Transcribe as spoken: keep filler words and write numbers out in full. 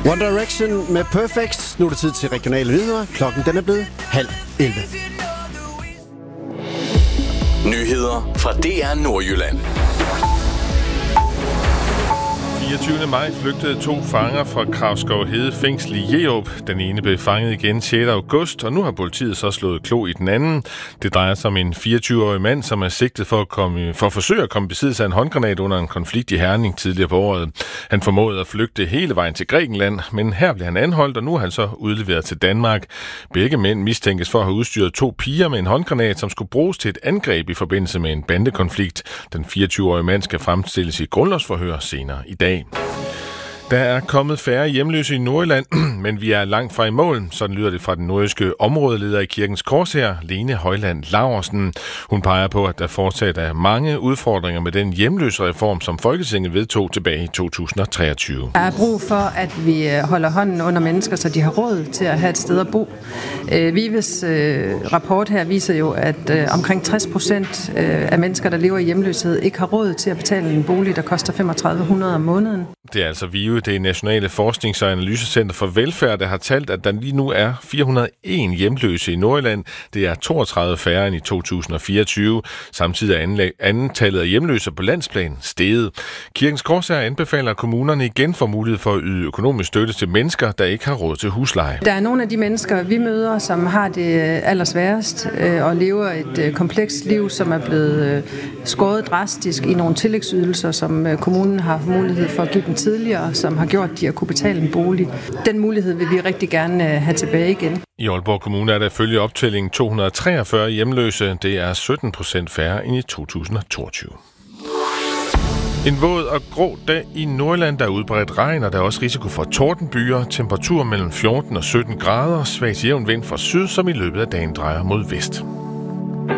One Direction med Perfect. Nu er det tid til regionale nyheder. Klokken den er blevet halv elleve. Nyheder fra D R Nordjylland. fireogtyvende maj flygtede to fanger fra Kravskov Hede fængsel i Jerup. Den ene blev fanget igen sjette august, og nu har politiet så slået klo i den anden. Det drejer sig om en fireogtyve-årig mand, som er sigtet for at, komme, for at forsøge at komme i besiddelse af en håndgranat under en konflikt i Herning tidligere på året. Han formåede at flygte hele vejen til Grækenland, men her blev han anholdt, og nu er han så udleveret til Danmark. Begge mænd mistænkes for at have udstyret to piger med en håndgranat, som skulle bruges til et angreb i forbindelse med en bandekonflikt. Den fireogtyve-årige mand skal fremstilles i grundlovsforhør senere i dag. Der er kommet færre hjemløse i Nordjylland, men vi er langt fra i mål. Sådan lyder det fra den nordjyske områdeleder i Kirkens Korshær, Lene Højland Laursen. Hun peger på, at der fortsat er mange udfordringer med den hjemløsereform, som Folketinget vedtog tilbage i to tusind og treogtyve. Der er brug for, at vi holder hånden under mennesker, så de har råd til at have et sted at bo. Vives rapport her viser jo, at omkring tres procent af mennesker, der lever i hjemløshed, ikke har råd til at betale en bolig, der koster femogtredive hundrede om måneden. Det er altså Vive, det Nationale Forsknings- og Analysecenter for Velfærd, der har talt, at der lige nu er fire hundrede og en hjemløse i Nordjylland. Det er toogtredive færre end i to tusind og fireogtyve. Samtidig er antallet af hjemløse på landsplan steget. Kirkens Korshær anbefaler, at kommunerne igen får mulighed for at yde økonomisk støtte til mennesker, der ikke har råd til husleje. Der er nogle af de mennesker, vi møder, som har det allersværest og lever et komplekst liv, som er blevet skåret drastisk i nogle tillægsydelser, som kommunen har mulighed for at give dem tidligere, som har gjort, at de har kunne betale en bolig. Den mulighed vil vi rigtig gerne have tilbage igen. I Aalborg Kommune er der følge optællingen to hundrede og treogfyrre hjemløse. Det er sytten procent færre end i to tusind og toogtyve. En våd og grå dag i Nordjylland, der er udbredt regn, og der er også risiko for tordenbyger. Temperatur mellem fjorten og sytten grader, svagt jævn vind fra syd, som i løbet af dagen drejer mod vest.